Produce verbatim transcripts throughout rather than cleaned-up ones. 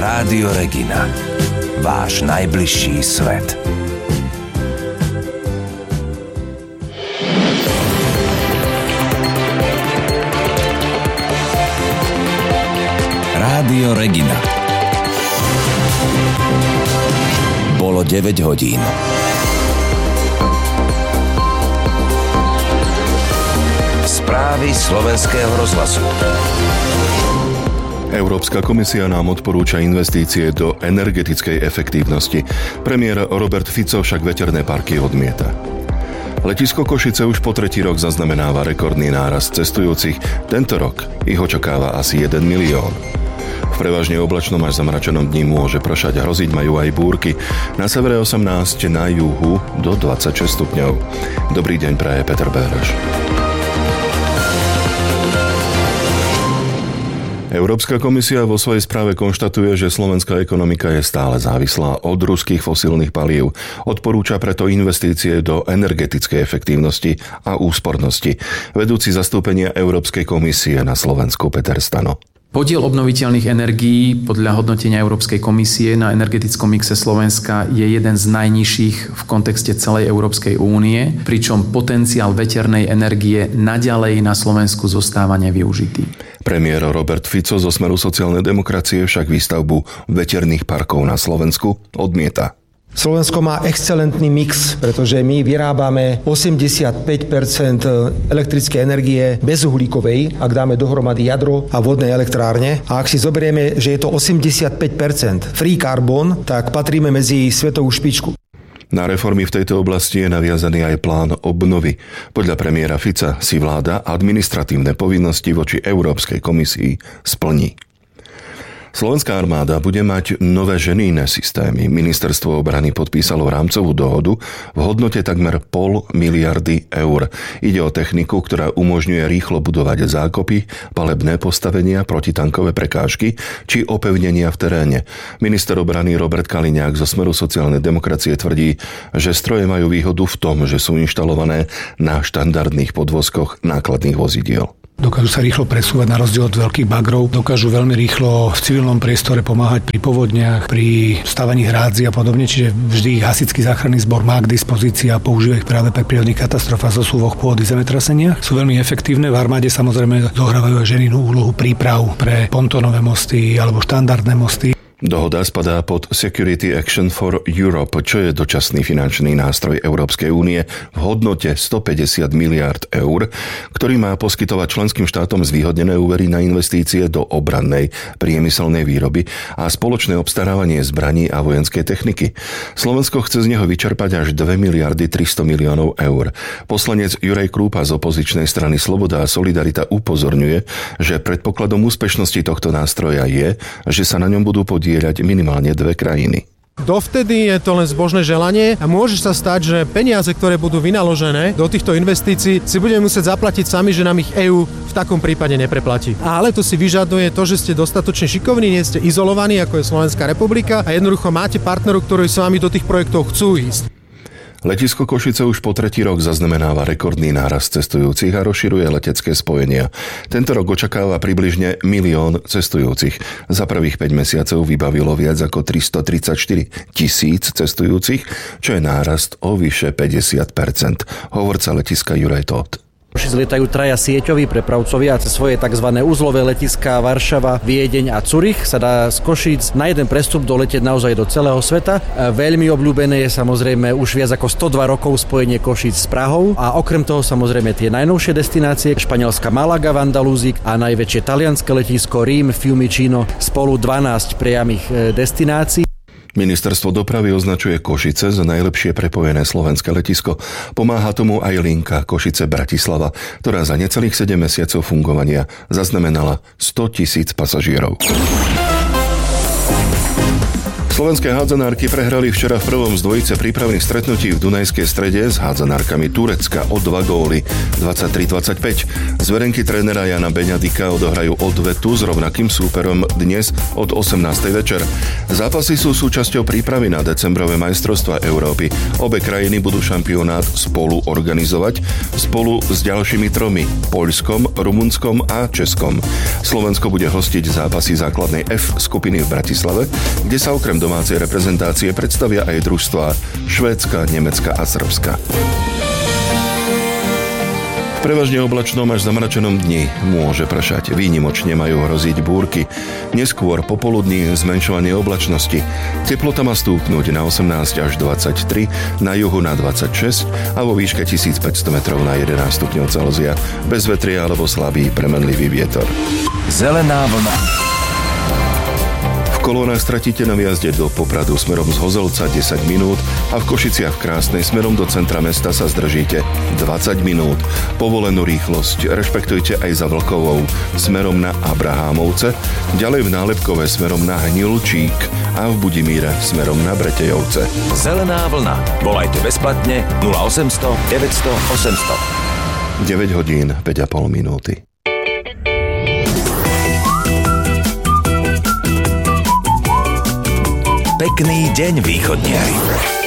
Rádio Regina. Váš najbližší svet. Rádio Regina. Bolo deväť hodín. Správy slovenského rozhlasu. Európska komisia nám odporúča investície do energetickej efektívnosti. Premiér Robert Fico však veterné parky odmieta. Letisko Košice už po tretí rok zaznamenáva rekordný nárast cestujúcich. Tento rok ich očakáva asi jeden milión. V prevažne oblačnom až zamračenom dni môže pršať a hroziť majú aj búrky. Na severe osemnásť, na juhu do dvadsaťšesť stupňov. Dobrý deň praje Peter Béreš. Európska komisia vo svojej správe konštatuje, že slovenská ekonomika je stále závislá od ruských fosílnych palív. Odporúča preto investície do energetickej efektívnosti a úspornosti. Vedúci zastúpenia Európskej komisie na Slovensku Peter Stano. Podiel obnoviteľných energií podľa hodnotenia Európskej komisie na energetickom mixe Slovenska je jeden z najnižších v kontexte celej Európskej únie, pričom potenciál veternej energie naďalej na Slovensku zostáva nevyužitý. Premiér Robert Fico zo Smeru sociálnej demokracie však výstavbu veterných parkov na Slovensku odmieta. Slovensko má excelentný mix, pretože my vyrábame osemdesiatpäť percent elektrickej energie bezuhlíkovej, ak dáme dohromady jadro a vodné elektrárne. A ak si zoberieme, že je to osemdesiatpäť percent free carbon, tak patríme medzi svetovú špičku. Na reformy v tejto oblasti je naviazaný aj plán obnovy. Podľa premiéra Fica si vláda administratívne povinnosti voči Európskej komisii splní. Slovenská armáda bude mať nové ženijné systémy. Ministerstvo obrany podpísalo rámcovú dohodu v hodnote takmer pol miliardy eur. Ide o techniku, ktorá umožňuje rýchlo budovať zákopy, palebné postavenia, protitankové prekážky či opevnenia v teréne. Minister obrany Robert Kaliňák zo Smeru sociálnej demokracie tvrdí, že stroje majú výhodu v tom, že sú inštalované na štandardných podvozkoch nákladných vozidiel. Dokážu sa rýchlo presúvať na rozdiel od veľkých bagrov, dokážu veľmi rýchlo v civilnom priestore pomáhať pri povodniach, pri stavaní hrádzi a podobne, čiže vždy hasičský záchranný zbor má k dispozícii a používa ich práve pri prírodných katastrofách, zosúvoch, pôdy, zemetraseniach. Sú veľmi efektívne, v armáde samozrejme zohrávajú aj ženinú úlohu príprav pre pontónové mosty alebo štandardné mosty. Dohoda spadá pod Security Action for Europe, čo je dočasný finančný nástroj Európskej únie v hodnote stopäťdesiat miliárd eur, ktorý má poskytovať členským štátom zvýhodnené úvery na investície do obrannej priemyselnej výroby a spoločné obstarávanie zbraní a vojenskej techniky. Slovensko chce z neho vyčerpať až dve miliardy tristo miliónov eur. Poslanec Juraj Krúpa z opozičnej strany Sloboda a Solidarita upozorňuje, že predpokladom úspešnosti tohto nástroja je, že sa na ňom budú podieľať minimálne dve krajiny. Dovtedy je to len zbožné želanie a môže sa stať, že peniaze, ktoré budú vynaložené do týchto investícií, si budeme musieť zaplatiť sami, že nám ich EÚ v takom prípade nepreplatí. Ale to si vyžaduje to, že ste dostatočne šikovní, nie ste izolovaní, ako je Slovenská republika a jednoducho máte partnerov, ktorí s vami do tých projektov chcú ísť. Letisko Košice už po tretí rok zaznamenáva rekordný nárast cestujúcich a rozširuje letecké spojenia. Tento rok očakáva približne milión cestujúcich. Za prvých päť mesiacov vybavilo viac ako tristotridsaťštyri tisíc cestujúcich, čo je nárast o vyše päťdesiat percent. Hovorca letiska Juraj Tóth. Lietajú traja sieťoví prepravcovia cez svoje tzv. Uzlové letiská Varšava, Viedeň a Zurich. Sa dá z Košíc na jeden prestup doletieť naozaj do celého sveta. Veľmi obľúbené je samozrejme už viac ako stodva rokov spojenie Košíc s Prahou a okrem toho samozrejme tie najnovšie destinácie španielská Malaga v Andalúzii a najväčšie talianske letisko Rím, Fiumicino, spolu dvanásť priamych destinácií. Ministerstvo dopravy označuje Košice za najlepšie prepojené slovenské letisko. Pomáha tomu aj linka Košice-Bratislava, ktorá za necelých sedem mesiacov fungovania zaznamenala sto tisíc pasažierov. Slovenské hádzanárky prehrali včera v prvom z dvojice prípravných stretnutí v Dunajskej Strede s hádzanárkami Turecka o dva góly dvadsaťtri dvadsaťpäť. Zverenky trénera Jana Beňadika odohrajú odvetu s rovnakým súperom dnes od osemnástej večer. Zápasy sú súčasťou prípravy na decembrové majstrovstvá Európy. Obe krajiny budú šampionát spolu organizovať spolu s ďalšími tromi Poľskom, Rumunskom a Českom. Slovensko bude hostiť zápasy základnej F skupiny v Bratislave, kde sa okrem domácej reprezentácie predstavia aj družstvá Švédska, Nemecka a Srbska. V prevažne oblačnom až zamračenom dni môže pršať. Výnimočne majú hroziť búrky. Neskôr popoludní zmenšovanie oblačnosti. Teplota má stúpnuť na osemnásť až dvadsaťtri, na juhu na dvadsaťšesť a vo výške tisícpäťsto metrov na jedenásť stupňov Celzia. Bez vetria alebo slabý premenlivý vietor. Zelená vlna. V kolónach stratíte na výjazde do Popradu smerom z Hozolca desať minút a v Košiciach v Krásnej smerom do centra mesta sa zdržíte dvadsať minút. Povolenú rýchlosť rešpektujte aj za Vlkovou smerom na Abrahámovce, ďalej v Nálepkove smerom na Hnilčík a v Budimíre smerom na Bretejovce. Zelená vlna. Volajte bezplatne nula osemsto deväťsto osemsto. deväť hodín päť a pol minúty. Pekný deň, východniari.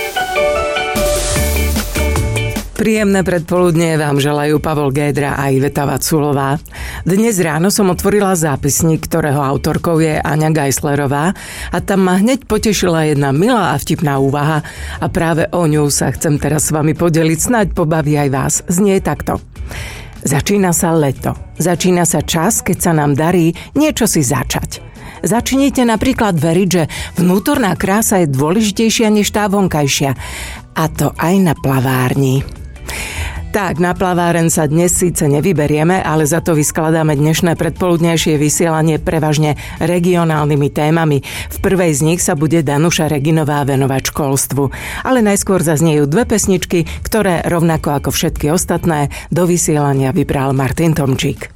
Príjemné predpoludnie vám želajú Pavol Gédra a Iveta Vaculová. Dnes ráno som otvorila zápisník, ktorého autorkou je Aňa Geislerová a tam ma hneď potešila jedna milá a vtipná úvaha a práve o ňu sa chcem teraz s vami podeliť, snáď pobaví aj vás. Znie takto. Začína sa leto. Začína sa čas, keď sa nám darí niečo si začať. Začnite napríklad veriť, že vnútorná krása je dôležitejšia než tá vonkajšia. A to aj na plavárni. Tak, na plaváren sa dnes síce nevyberieme, ale za to vyskladáme dnešné predpoludnejšie vysielanie prevažne regionálnymi témami. V prvej z nich sa bude Danuša Reginová venovať školstvu. Ale najskôr zaznejú dve pesničky, ktoré rovnako ako všetky ostatné do vysielania vybral Martin Tomčík.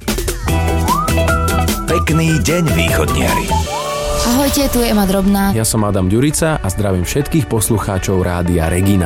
Pekný deň, východniari. Ahojte, tu je Ema Drobná. Ja som Adam Ďurica a zdravím všetkých poslucháčov Rádia Regina.